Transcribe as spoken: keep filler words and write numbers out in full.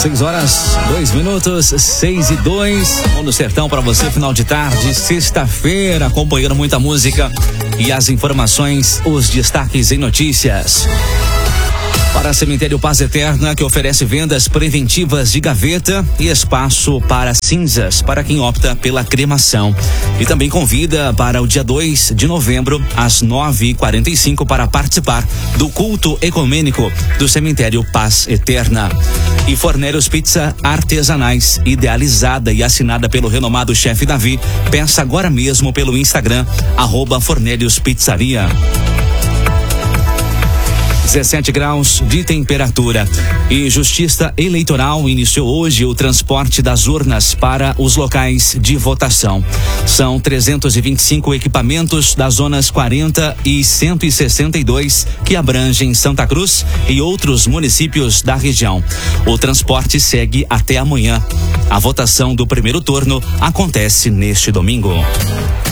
seis horas, dois minutos, seis e dois. Vamos no Sertão para você, final de tarde, sexta-feira, acompanhando muita música e as informações, os destaques em notícias. Para Cemitério Paz Eterna, que oferece vendas preventivas de gaveta e espaço para cinzas, para quem opta pela cremação. E também convida para o dia dois de novembro, às nove e quarenta e cinco, para participar do culto ecumênico do Cemitério Paz Eterna. E Fornérios Pizza Artesanais, idealizada e assinada pelo renomado chefe Davi. Peça agora mesmo pelo Instagram, arroba Fornérios Pizzaria. dezessete graus de temperatura. E Justiça Eleitoral iniciou hoje o transporte das urnas para os locais de votação. São trezentos e vinte e cinco equipamentos das zonas quarenta e cento e sessenta e dois que abrangem Santa Cruz e outros municípios da região. O transporte segue até amanhã. A votação do primeiro turno acontece neste domingo.